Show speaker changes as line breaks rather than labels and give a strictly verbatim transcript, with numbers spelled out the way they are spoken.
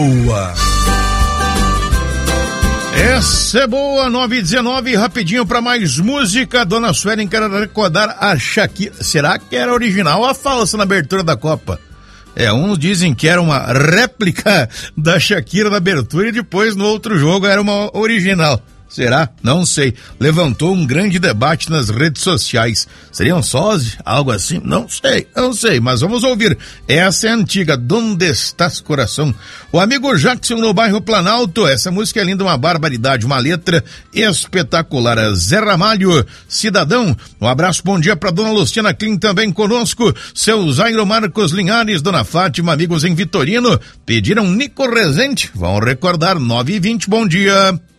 Boa. Essa é boa, nove e dezenove, rapidinho pra mais música. Dona Suelen quer recordar a Shakira. Será que era original ou a falsa na abertura da Copa? É, uns dizem que era uma réplica da Shakira na abertura e depois no outro jogo era uma original. Será? Não sei. Levantou um grande debate nas redes sociais. Seria um sósia? Algo assim? Não sei, não sei, mas vamos ouvir. Essa é a antiga, Donde Estás Coração? O amigo Jackson no bairro Planalto, essa música é linda, uma barbaridade, uma letra espetacular. Zé Ramalho, cidadão, um abraço, bom dia pra dona Luciana Klim também conosco, seu Zairo Marcos Linhares, dona Fátima, amigos em Vitorino, pediram Nico Rezende, vão recordar, nove e vinte, bom dia.